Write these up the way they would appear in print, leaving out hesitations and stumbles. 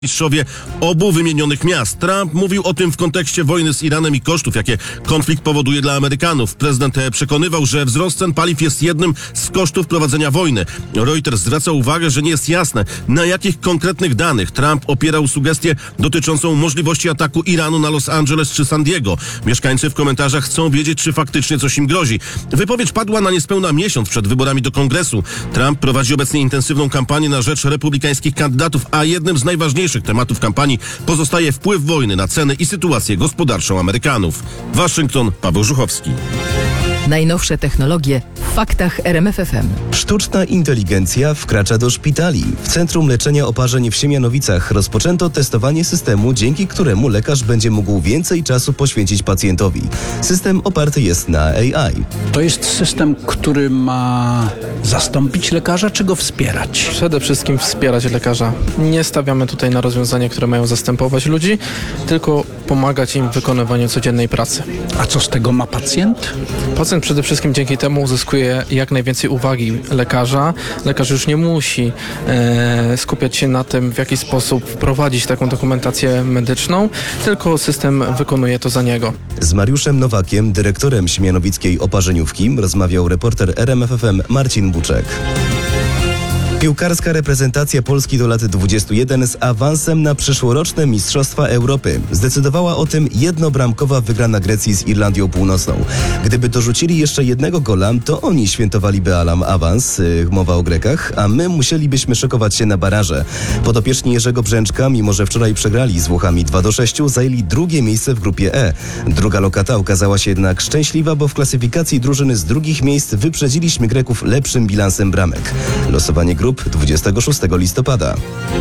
mistrzowie obu wymienionych miast. Trump mówił o tym w kontekście wojny z Iranem i kosztów, jakie konflikt powoduje dla Amerykanów. Prezydent przekonywał, że wzrost cen paliw jest jednym z kosztów prowadzenia wojny. Reuters zwraca uwagę, że nie jest jasne, na jakich konkretnych danych Trump opierał sugestię dotyczącą możliwości ataku Iranu na Los Angeles czy San Diego. Mieszkańcy w komentarzach chcą wiedzieć, czy faktycznie coś im grozi. Wypowiedź padła na niespełna miesiąc przed wyborami do Kongresu. Trump prowadzi obecnie intensywną kampanię na rzecz republikańskich kandydatów, a jednym z najważniejszych tematów kampanii pozostaje wpływ wojny na ceny i sytuację gospodarczą Amerykanów. Waszyngton, Paweł Żuchowski. Najnowsze technologie w faktach RMF FM. Sztuczna inteligencja wkracza do szpitali. W Centrum Leczenia Oparzeń w Siemianowicach rozpoczęto testowanie systemu, dzięki któremu lekarz będzie mógł więcej czasu poświęcić pacjentowi. System oparty jest na AI. To jest system, który ma zastąpić lekarza, czy go wspierać? Przede wszystkim wspierać lekarza. Nie stawiamy tutaj na rozwiązania, które mają zastępować ludzi, tylko pomagać im w wykonywaniu codziennej pracy. A co z tego ma pacjent? Pacjent przede wszystkim dzięki temu uzyskuje jak najwięcej uwagi lekarza. Lekarz już nie musi skupiać się na tym, w jaki sposób wprowadzić taką dokumentację medyczną, tylko system wykonuje to za niego. Z Mariuszem Nowakiem, dyrektorem siemianowickiej oparzeniówki, rozmawiał reporter RMF FM Marcin Buczek. Piłkarska reprezentacja Polski do lat 21 z awansem na przyszłoroczne Mistrzostwa Europy. Zdecydowała o tym jednobramkowa wygrana Grecji z Irlandią Północną. Gdyby dorzucili jeszcze jednego gola, to oni świętowaliby awans, mowa o Grekach, a my musielibyśmy szykować się na baraże. Podopieczni Jerzego Brzęczka, mimo że wczoraj przegrali z Włochami 2-6, zajęli drugie miejsce w grupie E. Druga lokata okazała się jednak szczęśliwa, bo w klasyfikacji drużyny z drugich miejsc wyprzedziliśmy Greków lepszym bilansem bramek. Losowanie grup 26 listopada.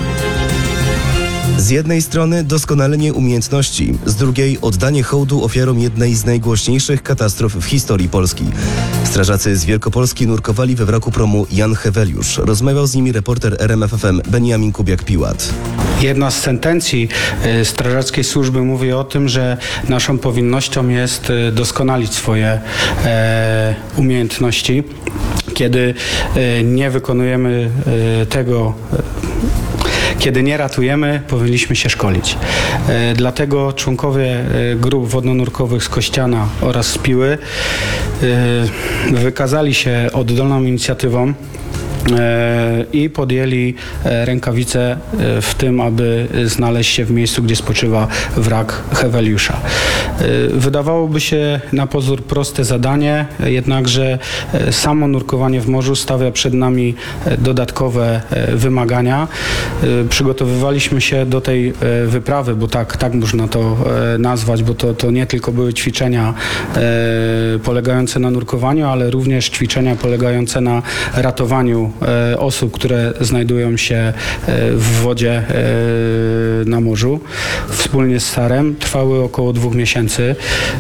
Z jednej strony doskonalenie umiejętności, z drugiej oddanie hołdu ofiarom jednej z najgłośniejszych katastrof w historii Polski. Strażacy z Wielkopolski nurkowali we wraku promu Jan Heweliusz. Rozmawiał z nimi reporter RMF FM Beniamin Kubiak-Piłat. Jedna z sentencji strażackiej służby mówi o tym, że naszą powinnością jest doskonalić swoje umiejętności. Kiedy nie wykonujemy tego, kiedy nie ratujemy, powinniśmy się szkolić. Dlatego członkowie grup wodno-nurkowych z Kościana oraz z Piły wykazali się oddolną inicjatywą i podjęli rękawice w tym, aby znaleźć się w miejscu, gdzie spoczywa wrak Heweliusza. Wydawałoby się na pozór proste zadanie, jednakże samo nurkowanie w morzu stawia przed nami dodatkowe wymagania. Przygotowywaliśmy się do tej wyprawy, bo tak można to nazwać, bo to nie tylko były ćwiczenia polegające na nurkowaniu, ale również ćwiczenia polegające na ratowaniu osób, które znajdują się w wodzie na morzu. Wspólnie z SAR-em trwały około 2 miesięcy.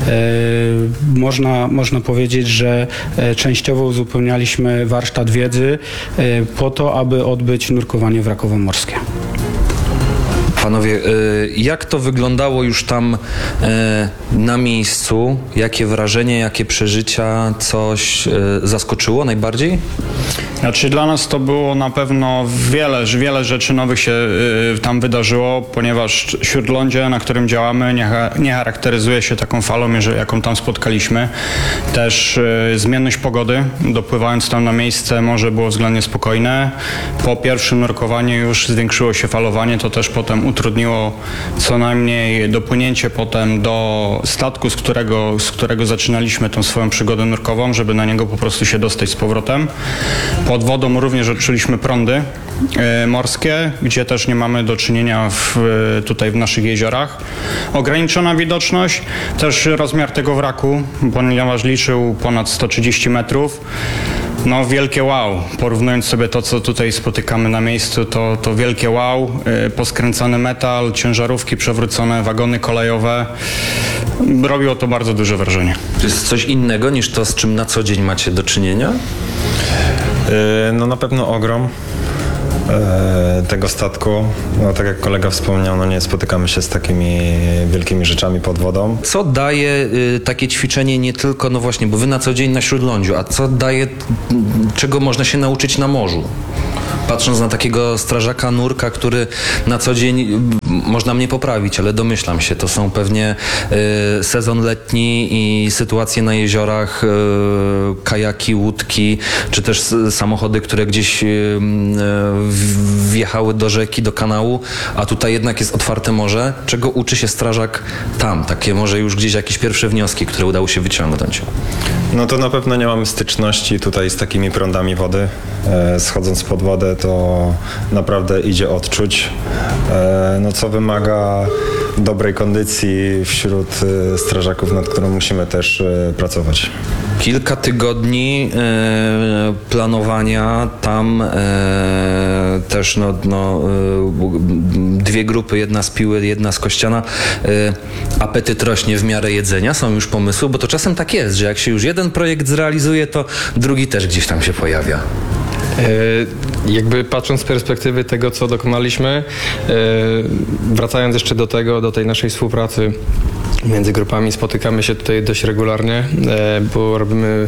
Można powiedzieć, że częściowo uzupełnialiśmy warsztat wiedzy po to, aby odbyć nurkowanie wrakowo-morskie. Panowie, jak to wyglądało już tam na miejscu? Jakie wrażenie, jakie przeżycia, coś zaskoczyło najbardziej? Znaczy dla nas to było na pewno wiele rzeczy nowych się tam wydarzyło, ponieważ śródlądzie, na którym działamy, nie charakteryzuje się taką falą, jaką tam spotkaliśmy. Też zmienność pogody, dopływając tam na miejsce, morze było względnie spokojne. Po pierwszym nurkowaniu już zwiększyło się falowanie, to też potem utrudniło co najmniej dopłynięcie potem do statku, z którego zaczynaliśmy tą swoją przygodę nurkową, żeby na niego po prostu się dostać z powrotem. Pod wodą również odczuliśmy prądy morskie, gdzie też nie mamy do czynienia tutaj w naszych jeziorach. Ograniczona widoczność, też rozmiar tego wraku, ponieważ liczył ponad 130 metrów. No wielkie wow, porównując sobie to, co tutaj spotykamy na miejscu, to wielkie wow, poskręcany metal, ciężarówki przewrócone, wagony kolejowe. Robiło to bardzo duże wrażenie. To jest coś innego niż to, z czym na co dzień macie do czynienia? No na pewno ogrom tego statku. No tak jak kolega wspomniał, no nie spotykamy się z takimi wielkimi rzeczami pod wodą. Co daje takie ćwiczenie nie tylko, no właśnie, bo wy na co dzień na śródlądziu, a co daje, czego można się nauczyć na morzu? Patrząc na takiego strażaka nurka, który na co dzień, można mnie poprawić, ale domyślam się, to są pewnie sezon letni i sytuacje na jeziorach, kajaki, łódki, czy też samochody, które gdzieś wjechały do rzeki, do kanału, a tutaj jednak jest otwarte morze. Czego uczy się strażak tam? Takie może już gdzieś jakieś pierwsze wnioski, które udało się wyciągnąć. No to na pewno nie mamy styczności tutaj z takimi prądami wody. Schodząc pod wodę, to naprawdę idzie odczuć, no co wymaga dobrej kondycji wśród strażaków, nad którą musimy też pracować. Kilka tygodni planowania, tam też dwie grupy, jedna z Piły, jedna z Kościana. Apetyt rośnie w miarę jedzenia, są już pomysły, bo to czasem tak jest, że jak się już jeden projekt zrealizuje, to drugi też gdzieś tam się pojawia. Jakby patrząc z perspektywy tego, co dokonaliśmy, wracając jeszcze do tej naszej współpracy między grupami, spotykamy się tutaj dość regularnie, bo robimy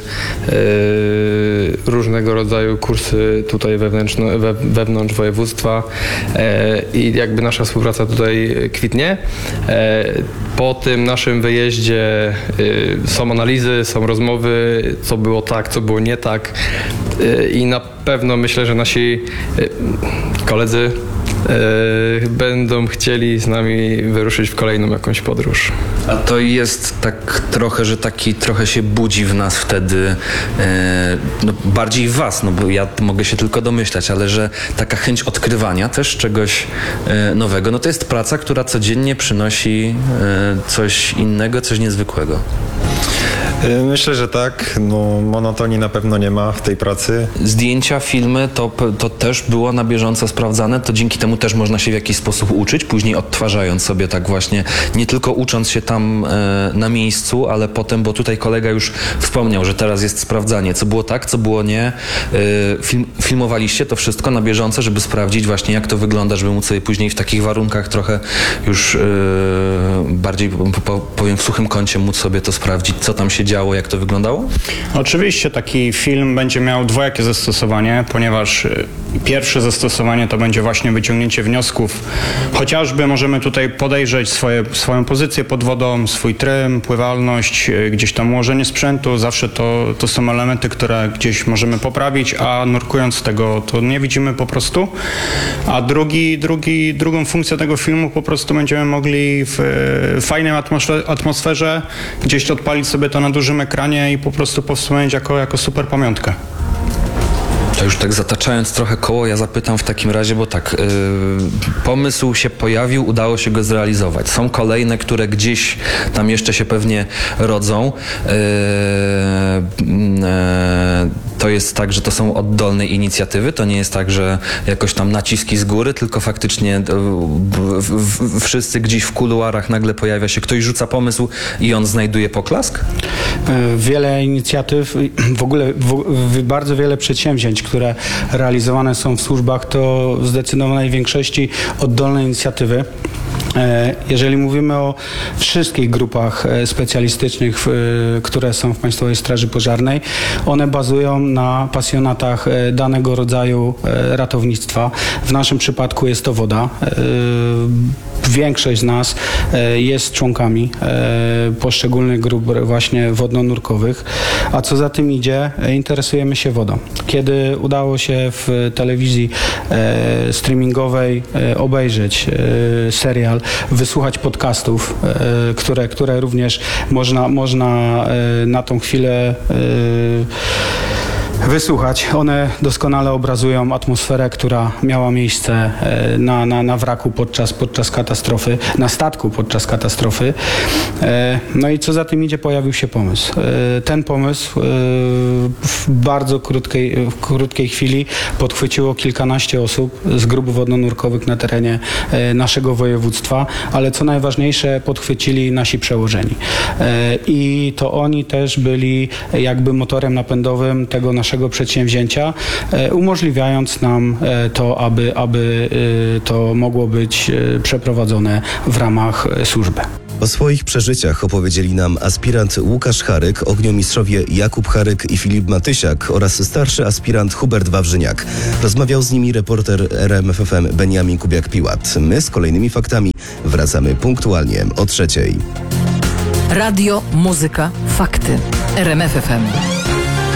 różnego rodzaju kursy tutaj wewnątrz województwa i jakby nasza współpraca tutaj kwitnie. Po tym naszym wyjeździe są analizy, są rozmowy, co było tak, co było nie tak i na pewno myślę, że nasi koledzy będą chcieli z nami wyruszyć w kolejną jakąś podróż. A to jest tak trochę, że trochę się budzi w nas wtedy, bardziej w was, bo ja mogę się tylko domyślać, ale że taka chęć odkrywania też czegoś nowego, to jest praca, która codziennie przynosi coś innego, coś niezwykłego. Myślę, że tak. Monotonii na pewno nie ma w tej pracy. Zdjęcia, filmy, to też było na bieżąco sprawdzane, to dzięki temu też można się w jakiś sposób uczyć, później odtwarzając sobie tak właśnie, nie tylko ucząc się tam na miejscu, ale potem, bo tutaj kolega już wspomniał, że teraz jest sprawdzanie, co było tak, co było nie. Filmowaliście to wszystko na bieżąco, żeby sprawdzić właśnie, jak to wygląda, żeby móc sobie później w takich warunkach trochę już bardziej, powiem, w suchym kącie móc sobie to sprawdzić, co tam się działo, jak to wyglądało? Oczywiście taki film będzie miał dwojakie zastosowanie, ponieważ pierwsze zastosowanie to będzie właśnie wyciągnięcie wniosków. Chociażby możemy tutaj podejrzeć swoją pozycję pod wodą, swój trym, pływalność, gdzieś tam ułożenie sprzętu. Zawsze to są elementy, które gdzieś możemy poprawić, a nurkując tego to nie widzimy po prostu. A drugą funkcję tego filmu po prostu będziemy mogli w fajnej atmosferze gdzieś odpalić sobie to na dużym ekranie i po prostu powspominać jako super pamiątkę. To już tak zataczając trochę koło, ja zapytam w takim razie, bo tak, pomysł się pojawił, udało się go zrealizować. Są kolejne, które gdzieś tam jeszcze się pewnie rodzą. To jest tak, że to są oddolne inicjatywy, to nie jest tak, że jakoś tam naciski z góry, tylko faktycznie wszyscy gdzieś w kuluarach nagle pojawia się, ktoś rzuca pomysł i on znajduje poklask? Wiele inicjatyw, w ogóle bardzo wiele przedsięwzięć, które realizowane są w służbach, to w zdecydowanej większości oddolne inicjatywy. Jeżeli mówimy o wszystkich grupach specjalistycznych, które są w Państwowej Straży Pożarnej, one bazują na pasjonatach danego rodzaju ratownictwa. W naszym przypadku jest to woda. Większość z nas jest członkami poszczególnych grup właśnie wodno-nurkowych, a co za tym idzie, interesujemy się wodą. Kiedy udało się w telewizji streamingowej obejrzeć serial, wysłuchać podcastów, które również można na tą chwilę wysłuchać. One doskonale obrazują atmosferę, która miała miejsce na wraku podczas katastrofy, na statku podczas katastrofy. No i co za tym idzie, pojawił się pomysł. Ten pomysł w bardzo krótkiej chwili podchwyciło kilkanaście osób z grup wodno-nurkowych na terenie naszego województwa, ale co najważniejsze, podchwycili nasi przełożeni. I to oni też byli jakby motorem napędowym tego naszego przedsięwzięcia, umożliwiając nam to, aby to mogło być przeprowadzone w ramach służby. O swoich przeżyciach opowiedzieli nam aspirant Łukasz Haryk, ogniomistrzowie Jakub Haryk i Filip Matysiak oraz starszy aspirant Hubert Wawrzyniak. Rozmawiał z nimi reporter RMF FM Beniamin Kubiak-Piłat. My z kolejnymi faktami wracamy punktualnie o 3:00. Radio, muzyka, fakty. RMF FM.